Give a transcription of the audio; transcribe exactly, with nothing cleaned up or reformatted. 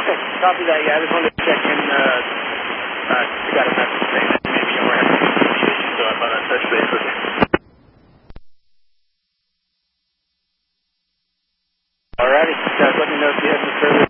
Copy that, yeah. I just wanted to check in. Uh, uh, we got a message saying that maybe you were having some issues, so I thought I'd touch base with you. Alrighty, guys, let me know if you have any further